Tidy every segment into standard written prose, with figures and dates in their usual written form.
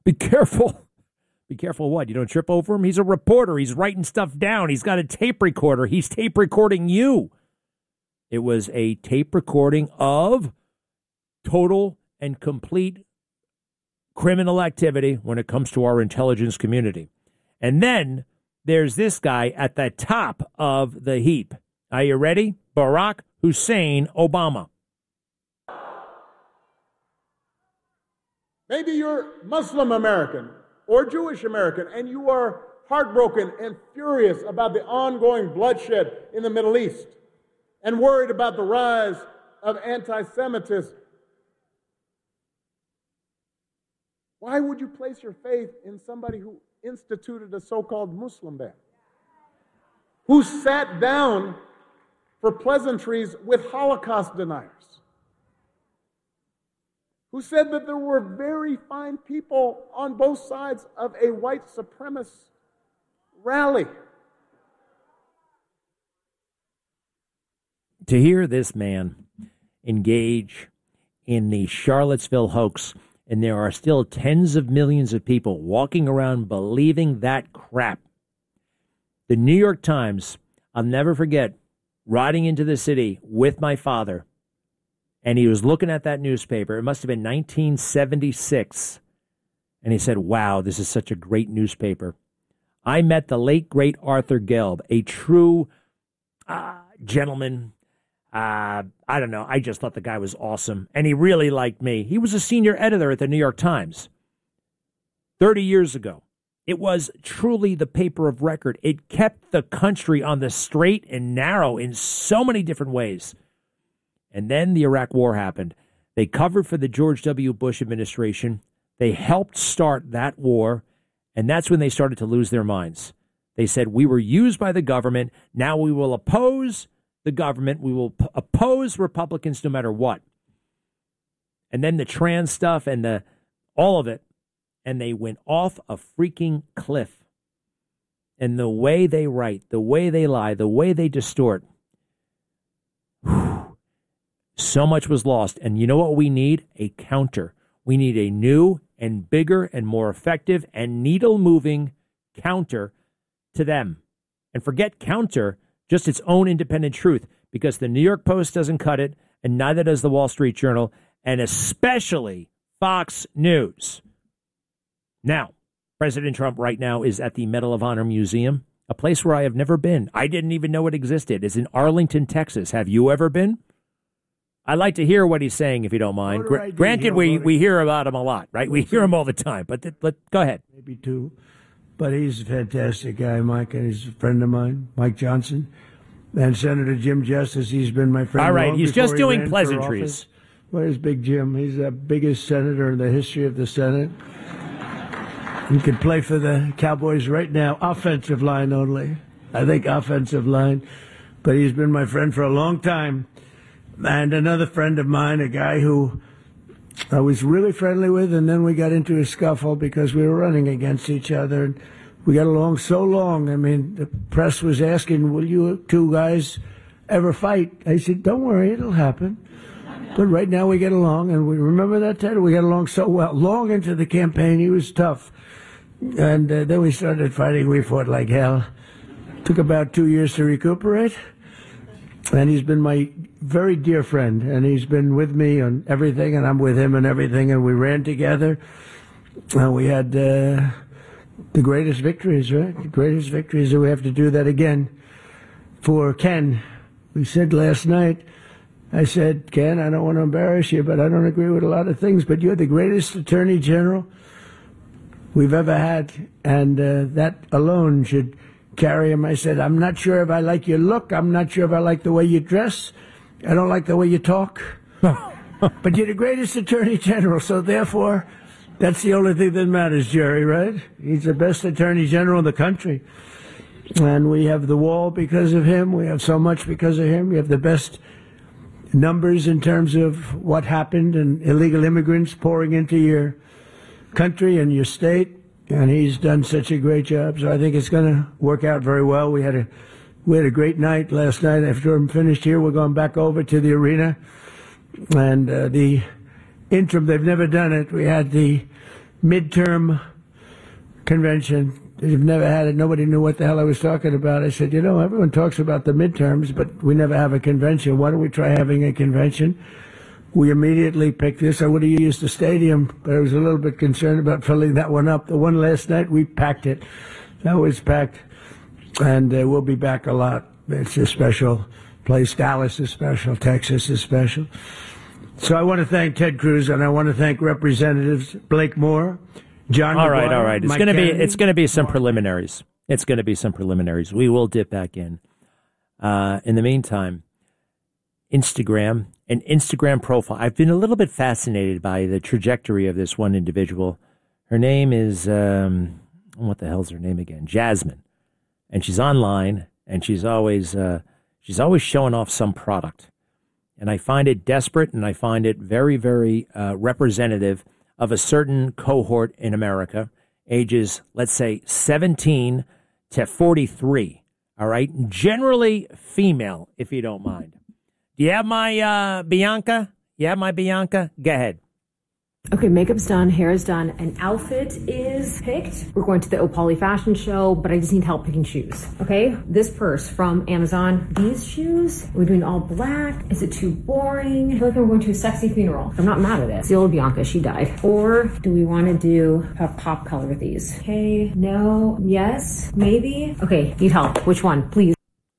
Be careful. Be careful what? You don't trip over him? He's a reporter. He's writing stuff down. He's got a tape recorder. He's tape recording you. It was a tape recording of total and complete criminal activity when it comes to our intelligence community. And then there's this guy at the top of the heap. Are you ready? Barack Hussein Obama. Maybe you're Muslim American or Jewish American, and you are heartbroken and furious about the ongoing bloodshed in the Middle East and worried about the rise of anti-Semitism. Why would you place your faith in somebody who instituted a so-called Muslim ban, who sat down for pleasantries with Holocaust deniers, who said that there were very fine people on both sides of a white supremacist rally? To hear this man engage in the Charlottesville hoax, and there are still tens of millions of people walking around believing that crap. The New York Times, I'll never forget, riding into the city with my father, and he was looking at that newspaper. It must have been 1976. And he said, wow, this is such a great newspaper. I met the late, great Arthur Gelb, a true gentleman. I don't know. I just thought the guy was awesome. And he really liked me. He was a senior editor at the New York Times 30 years ago. It was truly the paper of record. It kept the country on the straight and narrow in so many different ways. And then the Iraq War happened. They covered for the George W. Bush administration. They helped start that war. And that's when they started to lose their minds. They said, we were used by the government. Now we will oppose the government. We will oppose Republicans no matter what. And then the trans stuff and all of it. And they went off a freaking cliff. And the way they write, the way they lie, the way they distort. So much was lost. And you know what we need? A counter. We need a new and bigger and more effective and needle-moving counter to them. And forget counter, just its own independent truth, because the New York Post doesn't cut it, and neither does the Wall Street Journal, and especially Fox News. Now, President Trump right now is at the Medal of Honor Museum, a place where I have never been. I didn't even know it existed. It's in Arlington, Texas. Have you ever been? I'd like to hear what he's saying, if you don't mind. Granted, we hear about him a lot, right? We hear him all the time, but go ahead. Maybe two. But he's a fantastic guy, Mike, and he's a friend of mine, Mike Johnson. And Senator Jim Justice, he's been my friend. All right, he's just doing pleasantries. Where's Big Jim? He's the biggest senator in the history of the Senate. He could play for the Cowboys right now, offensive line only. I think offensive line. But he's been my friend for a long time. And another friend of mine, a guy who I was really friendly with, and then we got into a scuffle because we were running against each other. And we got along so long. I mean, the press was asking, will you two guys ever fight? I said, don't worry, it'll happen. But right now we get along, and we remember that, Ted? We got along so well. Long into the campaign, he was tough. And then we started fighting. We fought like hell. Took about 2 years to recuperate. And he's been my very dear friend, and he's been with me on everything, and I'm with him on everything, and we ran together. And we had the greatest victories, right? The greatest victories, and we have to do that again for Ken. We said last night, I said, Ken, I don't want to embarrass you, but I don't agree with a lot of things, but you're the greatest attorney general we've ever had, and that alone should carry him. I said, I'm not sure if I like your look. I'm not sure if I like the way you dress. I don't like the way you talk. But you're the greatest attorney general, so therefore, that's the only thing that matters, Jerry, right? He's the best attorney general in the country. And we have the wall because of him. We have so much because of him. We have the best numbers in terms of what happened and illegal immigrants pouring into your country and your state. And he's done such a great job. So I think it's going to work out very well. We had a great night last night. After I'm finished here, we're going back over to the arena. And the interim, they've never done it. We had the midterm convention. They've never had it. Nobody knew what the hell I was talking about. I said, everyone talks about the midterms, but we never have a convention. Why don't we try having a convention? We immediately picked this. I would have used the stadium, but I was a little bit concerned about filling that one up. The one last night, we packed it. That was packed. And we'll be back a lot. It's a special place. Dallas is special. Texas is special. So I want to thank Ted Cruz, and I want to thank Representatives Blake Moore, John McGuire, all right. It's going to be some preliminaries. It's going to be some preliminaries. We will dip back in. In the meantime, Instagram, an Instagram profile. I've been a little bit fascinated by the trajectory of this one individual. Her name is, what the hell's her name again? Jasmine. And she's online, and she's always showing off some product. And I find it desperate, and I find it very, very representative of a certain cohort in America, ages, let's say, 17 to 43, all right? Generally female, if you don't mind. Do you have my Bianca? You have my Bianca? Go ahead. Okay, makeup's done, hair is done, an outfit is picked. We're going to the Opali fashion show, but I just need help picking shoes, okay? This purse from Amazon, these shoes, we're doing all black. Is it too boring? I feel like I'm going to a sexy funeral. I'm not mad at it. It's the old Bianca, she died. Or do we want to do a pop color with these? Okay, no, yes, maybe. Okay, need help. Which one, please?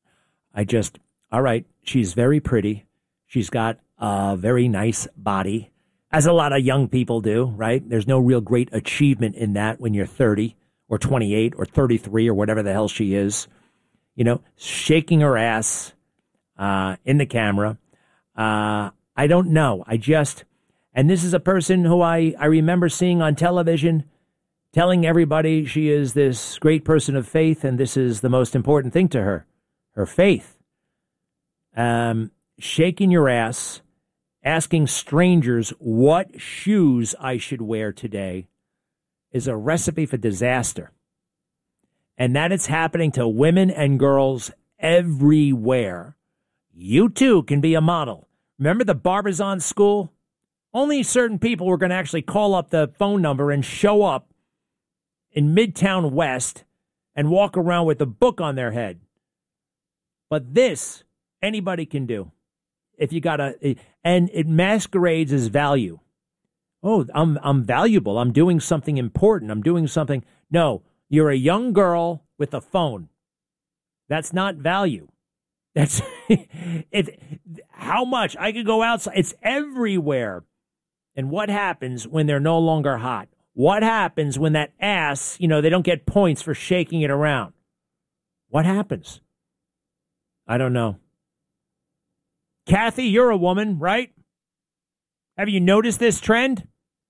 All right, she's very pretty. She's got a very nice body. As a lot of young people do, right? There's no real great achievement in that when you're 30 or 28 or 33 or whatever the hell she is. Shaking her ass in the camera. I don't know. And this is a person who I remember seeing on television telling everybody she is this great person of faith and this is the most important thing to her faith. Shaking your ass. Asking strangers what shoes I should wear today is a recipe for disaster. And that it's happening to women and girls everywhere. You too can be a model. Remember the Barbizon school? Only certain people were going to actually call up the phone number and show up in Midtown West and walk around with a book on their head. But this, anybody can do. If you and it masquerades as value. Oh, I'm valuable. I'm doing something important. I'm doing something. No, you're a young girl with a phone. That's not value. That's how much I could go outside. It's everywhere. And what happens when they're no longer hot? What happens when that ass, they don't get points for shaking it around? What happens? I don't know. Kathy, you're a woman, right? Have you noticed this trend?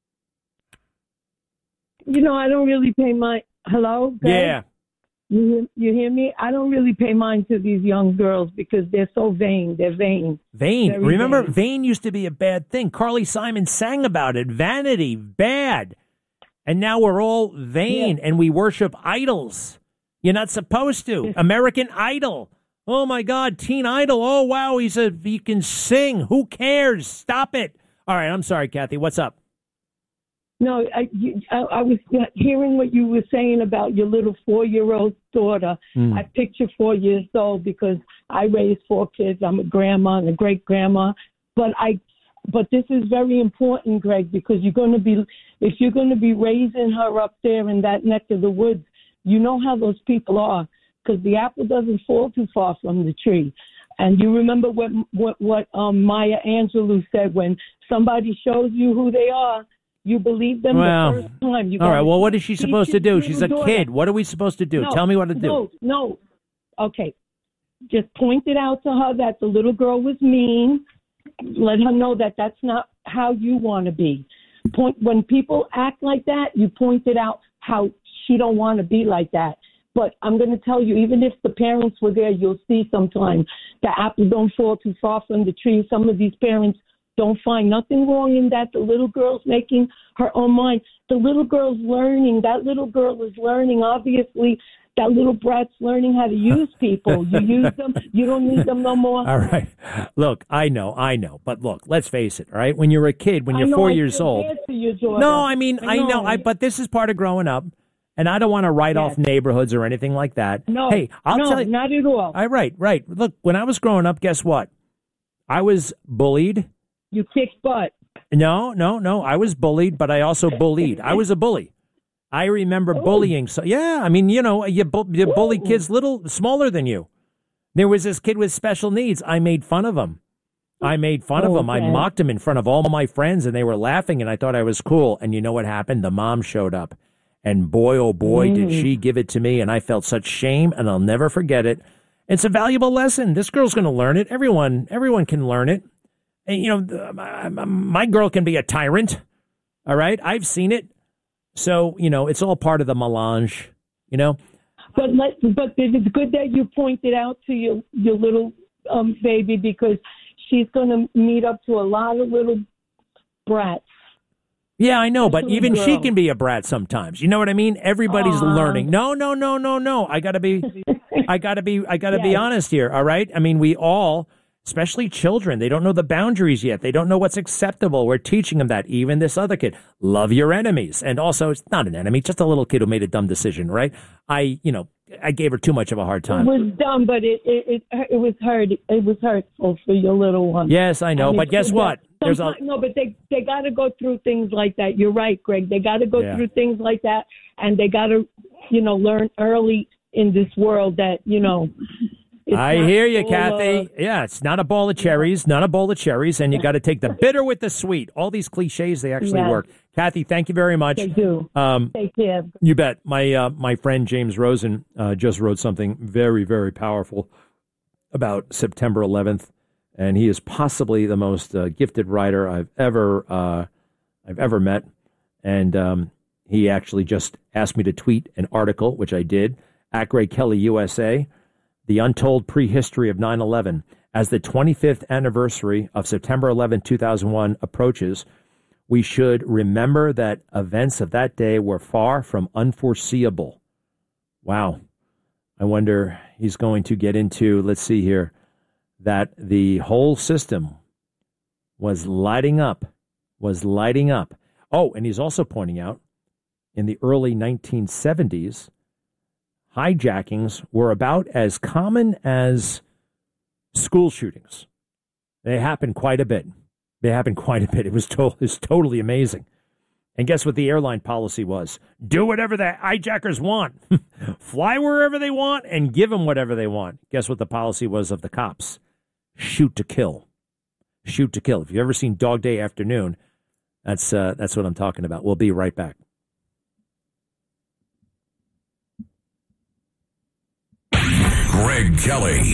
I don't really pay my... Hello? Guys? Yeah. You hear me? I don't really pay mine to these young girls because they're so vain. They're vain. Vain. Very Remember, vain. vain used to be a bad thing. Carly Simon sang about it. Vanity, bad. And now we're all vain and we worship idols. You're not supposed to. American Idol. Oh, my God, Teen Idol. Oh, wow, he can sing. Who cares? Stop it. All right, I'm sorry, Kathy. What's up? No, I was hearing what you were saying about your little 4-year-old daughter. I picture 4 years old because I raised 4 kids. I'm a grandma and a great-grandma. But this is very important, Greg, because if you're going to be raising her up there in that neck of the woods, you know how those people are. Because the apple doesn't fall too far from the tree. And you remember what Maya Angelou said, when somebody shows you who they are, you believe them the first time. All right, well, what is she supposed to do? She's a kid. What are we supposed to do? Tell me what to do. No. Okay. Just point it out to her that the little girl was mean. Let her know that that's not how you want to be. When people act like that, you point it out how she don't want to be like that. But I'm going to tell you, even if the parents were there, you'll see sometimes the apples don't fall too far from the tree. Some of these parents don't find nothing wrong in that. The little girl's making her own mind. The little girl's learning. That little girl is learning. Obviously, that little brat's learning how to use people. You use them. You don't need them no more. All right. Look, I know. But look, let's face it, all right? When you're a kid, when you're 4 years old. No, I mean, I know. But this is part of growing up. And I don't want to write off neighborhoods or anything like that. No, hey, I'll tell you, not at all. All right. Look, when I was growing up, guess what? I was bullied. You kicked butt. No. I was bullied, but I also bullied. I was a bully. I remember bullying. So yeah, I mean, you bully kids smaller than you. There was this kid with special needs. I made fun of him. I mocked him in front of all my friends, and they were laughing, and I thought I was cool. And you know what happened? The mom showed up, and boy, oh boy, did she give it to me, and I felt such shame, and I'll never forget it. It's a valuable lesson. This girl's going to learn it. Everyone can learn it. And, my girl can be a tyrant. All right, I've seen it. So, it's all part of the melange, But it's good that you pointed out to your little baby, because she's going to meet up to a lot of little brats. Yeah, I know, but even she can be a brat sometimes. You know what I mean? Everybody's learning. No. I gotta be honest here. All right. I mean, we all, especially children, they don't know the boundaries yet. They don't know what's acceptable. We're teaching them that. Even this other kid, love your enemies. And also, it's not an enemy, just a little kid who made a dumb decision, right? I gave her too much of a hard time. It was dumb, but it was hurt. It was hurtful for your little one. Yes, I know. But guess what? No, but they got to go through things like that. You're right, Greg. They got to go through things like that, and they got to, learn early in this world that, I hear you, Kathy. Yeah, it's not a bowl of cherries, and you got to take the bitter with the sweet. All these cliches, they actually work. Kathy, thank you very much. They do. Take care. You bet. My friend James Rosen just wrote something very, very powerful about September 11th, and he is possibly the most gifted writer I've ever met. And he actually just asked me to tweet an article, which I did, at Greg Kelly USA. The Untold Prehistory of 9/11. As the 25th anniversary of September 11, 2001 approaches, we should remember that events of that day were far from unforeseeable. Wow. I wonder he's going to get into, let's see here, that the whole system was lighting up. Oh, and he's also pointing out in the early 1970s, hijackings were about as common as school shootings. They happened quite a bit. It was totally amazing. And guess what the airline policy was? Do whatever the hijackers want. Fly wherever they want and give them whatever they want. Guess what the policy was of the cops? Shoot to kill. If you've ever seen Dog Day Afternoon, that's what I'm talking about. We'll be right back. Greg Kelly.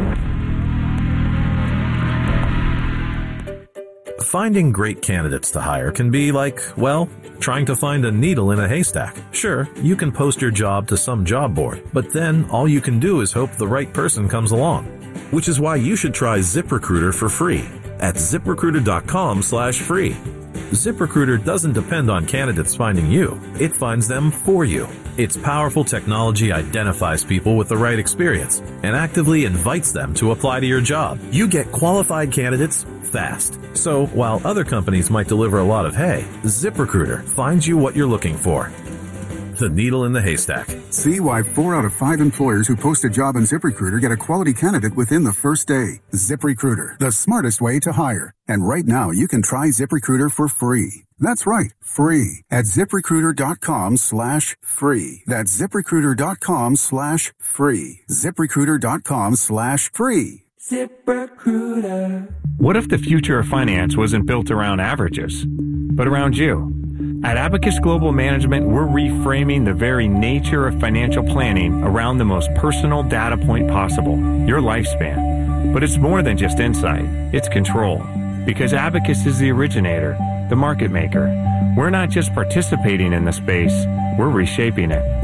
Finding great candidates to hire can be like, well, trying to find a needle in a haystack. Sure, you can post your job to some job board, but then all you can do is hope the right person comes along. Which is why you should try ZipRecruiter for free at ZipRecruiter.com/free. ZipRecruiter doesn't depend on candidates finding you. It finds them for you. Its powerful technology identifies people with the right experience and actively invites them to apply to your job. You get qualified candidates fast. So while other companies might deliver a lot of hay, ZipRecruiter finds you what you're looking for. The needle in the haystack. See why 4 out of 5 employers who post a job on ZipRecruiter get a quality candidate within the first day. ZipRecruiter, the smartest way to hire. And right now, you can try ZipRecruiter for free. That's right, free at ZipRecruiter.com/free. That's ZipRecruiter.com/free. ZipRecruiter.com/free. ZipRecruiter. What if the future of finance wasn't built around averages, but around you? At Abacus Global Management, we're reframing the very nature of financial planning around the most personal data point possible, your lifespan. But it's more than just insight, it's control. Because Abacus is the originator, the market maker. We're not just participating in the space, we're reshaping it.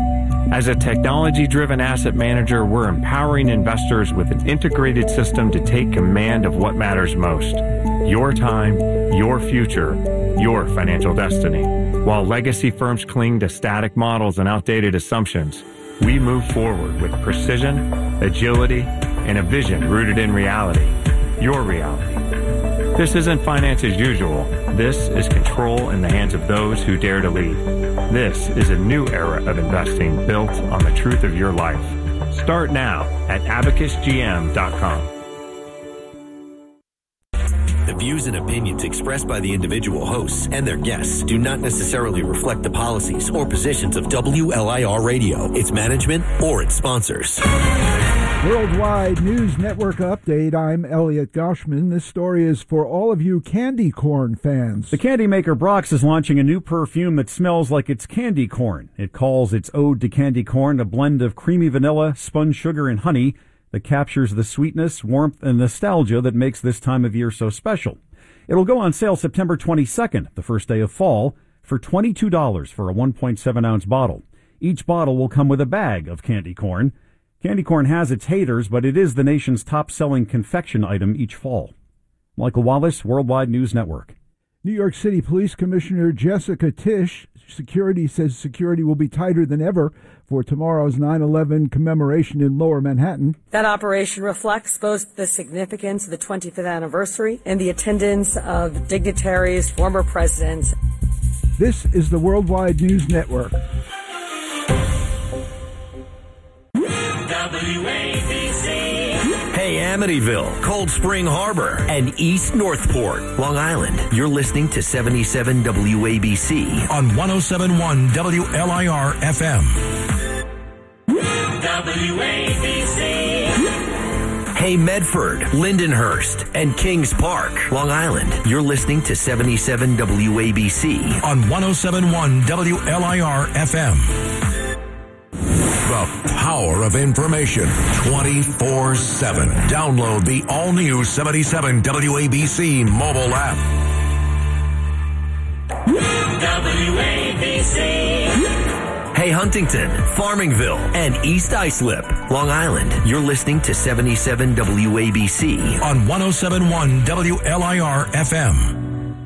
As a technology-driven asset manager, we're empowering investors with an integrated system to take command of what matters most. Your time, your future, your financial destiny. While legacy firms cling to static models and outdated assumptions, we move forward with precision, agility, and a vision rooted in reality. Your reality. This isn't finance as usual. This is control in the hands of those who dare to lead. This is a new era of investing built on the truth of your life. Start now at abacusgm.com. The views and opinions expressed by the individual hosts and their guests do not necessarily reflect the policies or positions of WLIR Radio, its management, or its sponsors. Worldwide News Network update. I'm Elliot Goshman. This story is for all of you candy corn fans. The candy maker Brock's is launching a new perfume that smells like it's candy corn. It calls its ode to candy corn a blend of creamy vanilla, spun sugar, and honey that captures the sweetness, warmth, and nostalgia that makes this time of year so special. It'll go on sale September 22nd, the first day of fall, for $22 for a 1.7-ounce bottle. Each bottle will come with a bag of candy corn. Candy corn has its haters, but it is the nation's top-selling confection item each fall. Michael Wallace, Worldwide News Network. New York City Police Commissioner Jessica Tisch says security will be tighter than ever for tomorrow's 9/11 commemoration in Lower Manhattan. That operation reflects both the significance of the 25th anniversary and the attendance of dignitaries, former presidents. This is the Worldwide News Network. WABC. Hey, Amityville, Cold Spring Harbor, and East Northport, Long Island. You're listening to 77 WABC on 107.1 WLIR FM. WABC. Hey, Medford, Lindenhurst, and Kings Park, Long Island. You're listening to 77 WABC on 107.1 WLIR FM. The power of information 24/7. Download the all-new 77 WABC mobile app. WABC. Hey, Huntington, Farmingville, and East Islip, Long Island. You're listening to 77 WABC on 107.1 WLIR FM.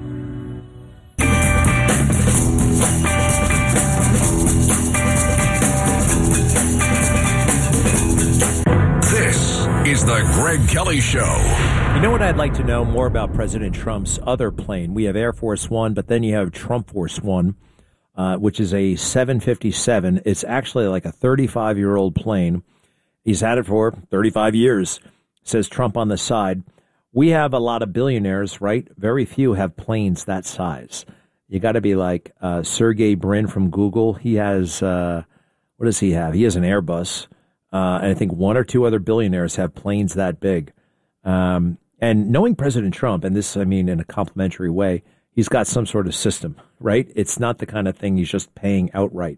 Is the Greg Kelly Show. You know what I'd like to know more about President Trump's other plane? We have Air Force One, but then you have Trump Force One, which is a 757. It's actually like a 35-year-old plane. He's had it for 35 years, says Trump on the side. We have a lot of billionaires, right? Very few have planes that size. You got to be like Sergey Brin from Google. He has, what does he have? He has an Airbus. And I think one or two other billionaires have planes that big. And knowing President Trump, and this, I mean, in a complimentary way, he's got some sort of system, right? It's not the kind of thing he's just paying outright.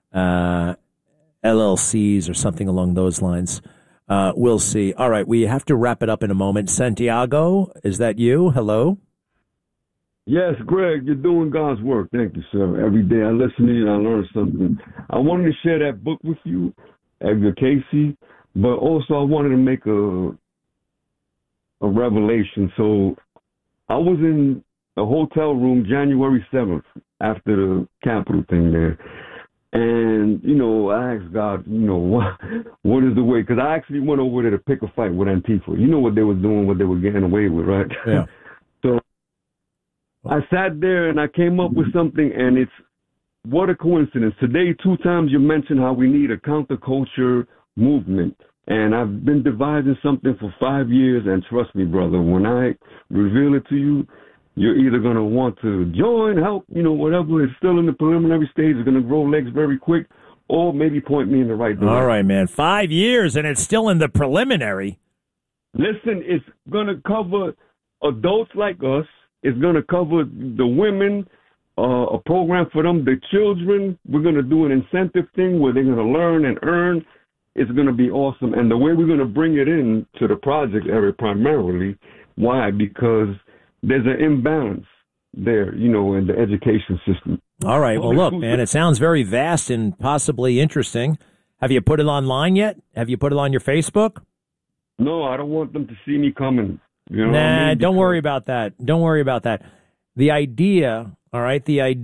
LLCs or something along those lines. We'll see. All right, we have to wrap it up in a moment. Santiago, is that you? Hello? Yes, Greg, you're doing God's work. Thank you, sir. Every day I listen to you and I learn something. I wanted to share that book with you, Edgar Casey, but also I wanted to make a revelation. So I was in a hotel room January 7th after the Capitol thing there. And, you know, I asked God, you know, what is the way? Because I actually went over there to pick a fight with Antifa. You know what they were doing, what they were getting away with, right? Yeah. So I sat there and I came up with something, and it's, what a coincidence. Today, 2 times you mentioned how we need a counterculture movement. And I've been devising something for 5 years, and trust me, brother, when I reveal it to you, you're either going to want to join, help, you know, whatever. It's still in the preliminary stage. It's going to grow legs very quick, or maybe point me in the right direction. All right, man. 5 years, and it's still in the preliminary. Listen, it's going to cover adults like us. It's going to cover the women, a program for them, the children. We're going to do an incentive thing where they're going to learn and earn. It's going to be awesome. And the way we're going to bring it in to the project area primarily, why? Because there's an imbalance there, you know, in the education system. All right. Well, look, man, it sounds very vast and possibly interesting. Have you put it online yet? Have you put it on your Facebook? No, I don't want them to see me coming. You know nah, don't worry about that. Don't worry about that. The idea, all right,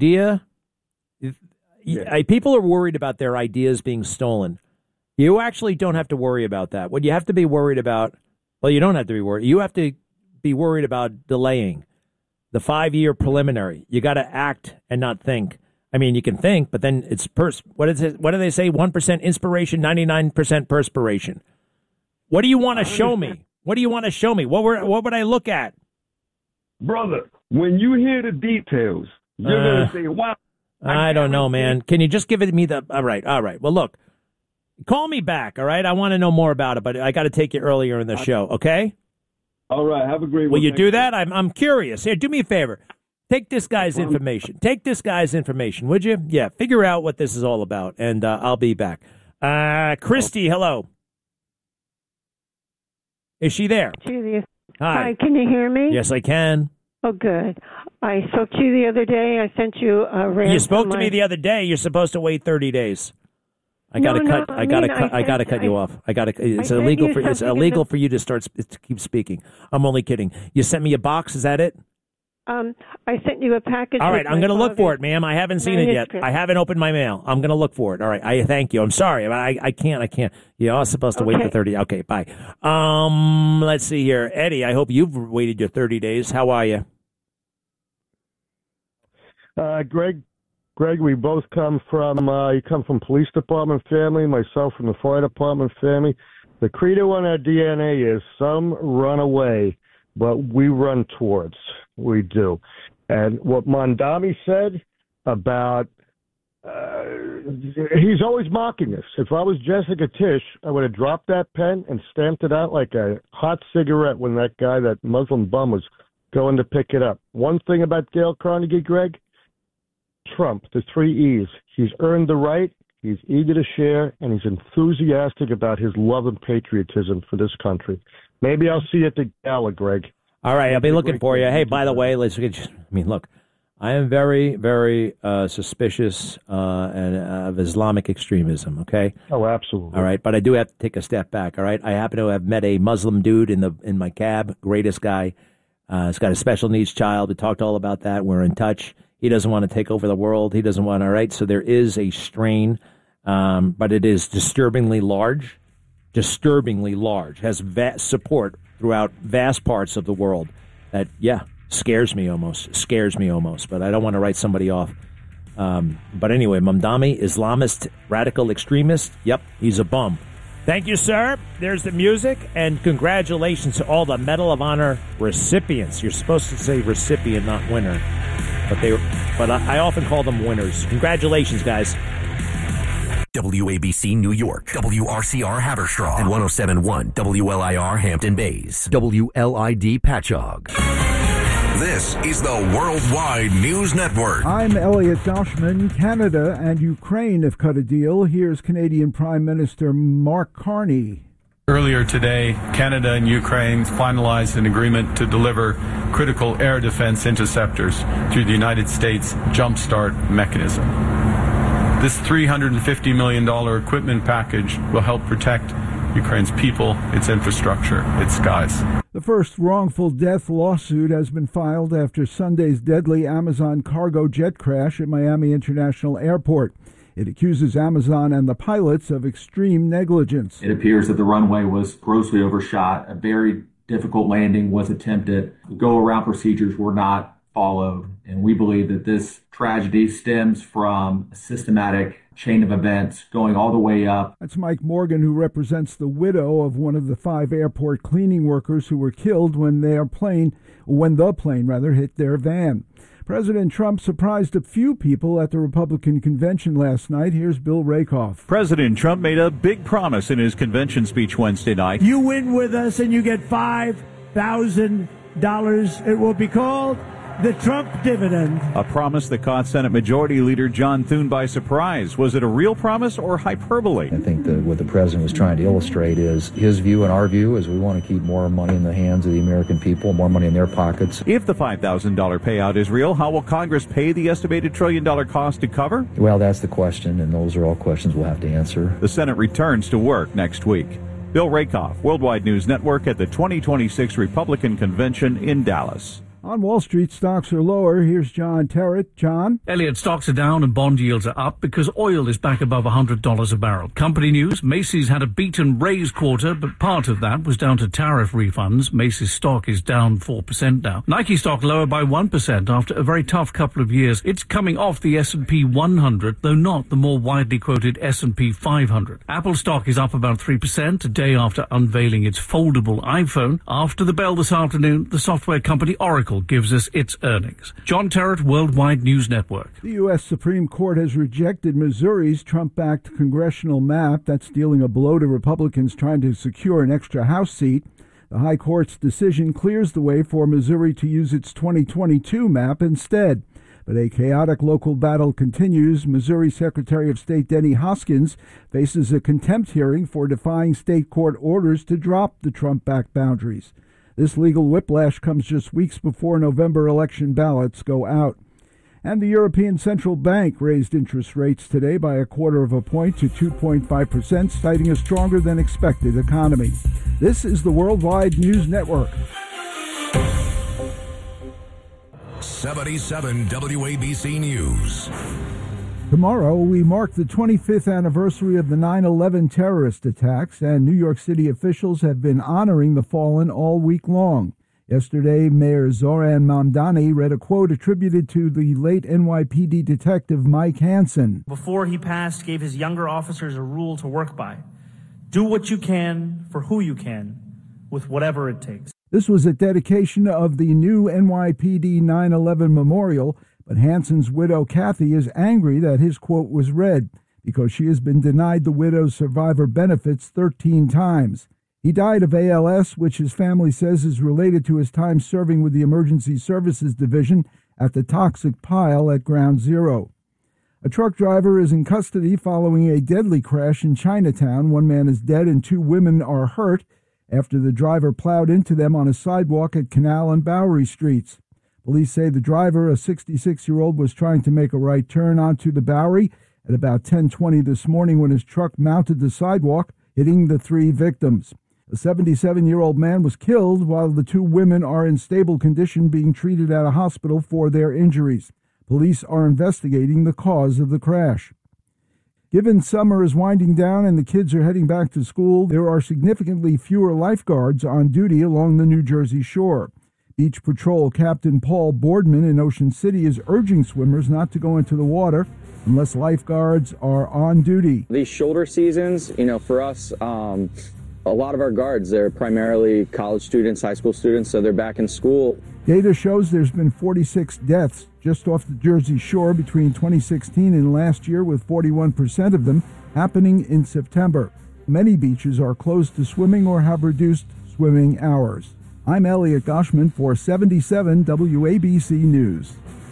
people are worried about their ideas being stolen. You actually don't have to worry about that. What you have to be worried about, well, you don't have to be worried. You have to be worried about delaying the 5-year preliminary. You got to act and not think. I mean, you can think, but then it's what do they say? 1% inspiration, 99% perspiration. What do you want to show me? What do you want to show me? What would I look at? Brother, when you hear the details, you're going to say, wow. I don't know, man. Can you just give it me the... All right. Well, look, call me back, all right? I want to know more about it, but I got to take you earlier in the show, okay? All right, have a great one. Will you do that? I'm curious. Here, do me a favor. Take this guy's information. Would you? Yeah, figure out what this is all about, and I'll be back. Christy, hello. Is she there? Julius. Hi. Can you hear me? Yes, I can. Oh, good. I spoke to you the other day. I sent you a rant. You spoke to me the other day. You're supposed to wait 30 days. I got to cut you off. It's illegal for you to keep speaking. I'm only kidding. You sent me a box. Is that it? I sent you a package. All right, I'm going to look for it, ma'am. I haven't seen it yet. I haven't opened my mail. I'm going to look for it. All right, I thank you. I'm sorry. I can't. Yeah, I was supposed to wait for 30. Okay, bye. Let's see here. Eddie, I hope you've waited your 30 days. How are you? Greg, we both come from, you come from police department family, myself from the fire department family. The credo on our DNA is some run away, but we run towards. We do. And what Mondami said about, he's always mocking us. If I was Jessica Tisch, I would have dropped that pen and stamped it out like a hot cigarette when that guy, that Muslim bum, was going to pick it up. One thing about Dale Carnegie, Greg, Trump, the 3 E's. He's earned the right, he's eager to share, and he's enthusiastic about his love and patriotism for this country. Maybe I'll see you at the gala, Greg. All right, I'll be looking for you. Hey, by the way, look, I am very, very suspicious of Islamic extremism, okay? Oh, absolutely. All right, but I do have to take a step back, all right? I happen to have met a Muslim dude in my cab, greatest guy. He's got a special needs child. We talked all about that. We're in touch. He doesn't want to take over the world. He doesn't want, all right? So there is a strain, but it is disturbingly large, has vast support throughout vast parts of the world that, scares me almost. But I don't want to write somebody off. But anyway, Mamdani, Islamist, radical extremist, yep, he's a bum. Thank you, sir. There's the music, and congratulations to all the Medal of Honor recipients. You're supposed to say recipient, not winner. But I often call them winners. Congratulations, guys. WABC New York, WRCR Haverstraw, and 107.1 WLIR Hampton Bays, WLID Patchogue. This is the Worldwide News Network. I'm Elliot Dashman. Canada and Ukraine have cut a deal. Here's Canadian Prime Minister Mark Carney. Earlier today, Canada and Ukraine finalized an agreement to deliver critical air defense interceptors through the United States Jumpstart mechanism. This $350 million equipment package will help protect Ukraine's people, its infrastructure, its skies. The first wrongful death lawsuit has been filed after Sunday's deadly Amazon cargo jet crash at Miami International Airport. It accuses Amazon and the pilots of extreme negligence. It appears that the runway was grossly overshot. A very difficult landing was attempted. The go-around procedures were not followed. And we believe that this tragedy stems from a systematic chain of events going all the way up. That's Mike Morgan, who represents the widow of one of the 5 airport cleaning workers who were killed when the plane hit their van. President Trump surprised a few people at the Republican convention last night. Here's Bill Rakoff. President Trump made a big promise in his convention speech Wednesday night. You win with us and you get $5,000. It will be called The Trump dividend. A promise that caught Senate Majority Leader John Thune by surprise. Was it a real promise or hyperbole? I think that what the president was trying to illustrate is his view and our view is we want to keep more money in the hands of the American people, more money in their pockets. If the $5,000 payout is real, how will Congress pay the estimated $1 trillion cost to cover? Well, that's the question, and those are all questions we'll have to answer. The Senate returns to work next week. Bill Rakoff, Worldwide News Network at the 2026 Republican Convention in Dallas. On Wall Street, stocks are lower. Here's John Terrett. John? Elliott, stocks are down and bond yields are up because oil is back above $100 a barrel. Company news, Macy's had a beat and raise quarter, but part of that was down to tariff refunds. Macy's stock is down 4% now. Nike stock lower by 1% after a very tough couple of years. It's coming off the S&P 100, though not the more widely quoted S&P 500. Apple stock is up about 3% a day after unveiling its foldable iPhone. After the bell this afternoon, the software company Oracle gives us its earnings. John Terrett, Worldwide News Network. The U.S. Supreme Court has rejected Missouri's Trump-backed congressional map that's dealing a blow to Republicans trying to secure an extra House seat. The High Court's decision clears the way for Missouri to use its 2022 map instead. But a chaotic local battle continues. Missouri Secretary of State Denny Hoskins faces a contempt hearing for defying state court orders to drop the Trump-backed boundaries. This legal whiplash comes just weeks before November election ballots go out. And the European Central Bank raised interest rates today by 1/4 point to 2.5%, citing a stronger than expected economy. This is the Worldwide News Network. 77 WABC News. Tomorrow, we mark the 25th anniversary of the 9/11 terrorist attacks, and New York City officials have been honoring the fallen all week long. Yesterday, Mayor Zoran Mamdani read a quote attributed to the late NYPD detective Mike Hansen. Before he passed, gave his younger officers a rule to work by. Do what you can for who you can, with whatever it takes. This was a dedication of the new NYPD 9/11 memorial, but Hansen's widow, Kathy, is angry that his quote was read because she has been denied the widow's survivor benefits 13 times. He died of ALS, which his family says is related to his time serving with the Emergency Services Division at the toxic pile at Ground Zero. A truck driver is in custody following a deadly crash in Chinatown. One man is dead and 2 women are hurt after the driver plowed into them on a sidewalk at Canal and Bowery Streets. Police say the driver, a 66-year-old, was trying to make a right turn onto the Bowery at about 10:20 this morning when his truck mounted the sidewalk, hitting the 3 victims. A 77-year-old man was killed while the 2 women are in stable condition being treated at a hospital for their injuries. Police are investigating the cause of the crash. Given summer is winding down and the kids are heading back to school, there are significantly fewer lifeguards on duty along the New Jersey shore. Beach Patrol Captain Paul Boardman in Ocean City is urging swimmers not to go into the water unless lifeguards are on duty. These shoulder seasons, for us, a lot of our guards, they're primarily college students, high school students, so they're back in school. Data shows there's been 46 deaths just off the Jersey shore between 2016 and last year, with 41% of them happening in September. Many beaches are closed to swimming or have reduced swimming hours. I'm Elliot Goshman for 77 WABC News.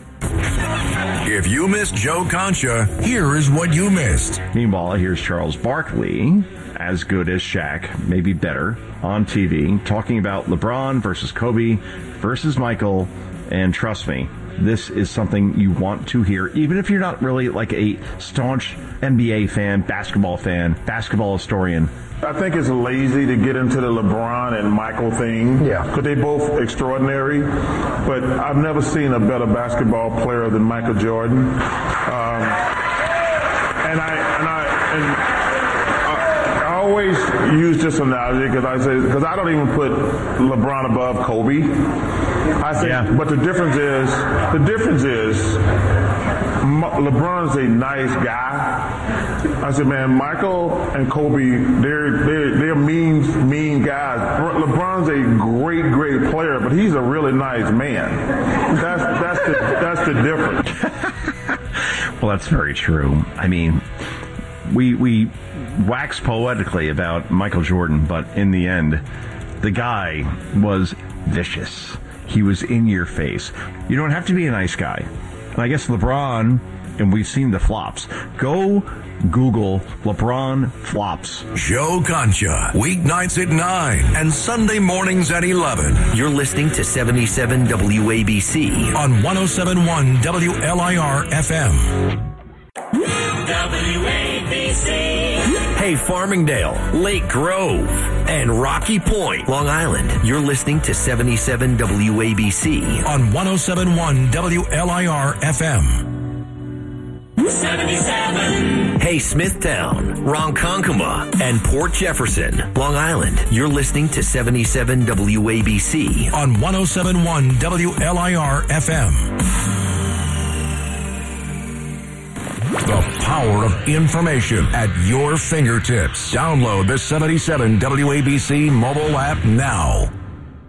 If you missed Joe Concha, here is what you missed. Meanwhile, here's Charles Barkley, as good as Shaq, maybe better, on TV, talking about LeBron versus Kobe versus Michael, and trust me, this is something you want to hear, even if you're not really like a staunch NBA fan, basketball historian. I think it's lazy to get into the LeBron and Michael thing. Yeah. Because they're both extraordinary. But I've never seen a better basketball player than Michael Jordan. And I always use this analogy because I don't even put LeBron above Kobe. I think, but the difference is LeBron's a nice guy. I said, man, Michael and Kobe, they're mean guys. LeBron's a great player, but he's a really nice man. That's the difference. Well, that's very true. I mean, we wax poetically about Michael Jordan, but in the end, the guy was vicious. He was in your face. You don't have to be a nice guy. And I guess LeBron, and we've seen the flops. Go Google LeBron flops. Joe Concha, weeknights at 9 and Sunday mornings at 11. You're listening to 77 WABC on 107.1 WLIR FM. WABC. Hey, Farmingdale, Lake Grove, and Rocky Point, Long Island. You're listening to 77 WABC on 107.1 WLIR FM. 77. Hey, Smithtown, Ronkonkoma, and Port Jefferson, Long Island. You're listening to 77 WABC on 107.1 WLIR FM. The power of information at your fingertips. Download the 77 WABC mobile app now.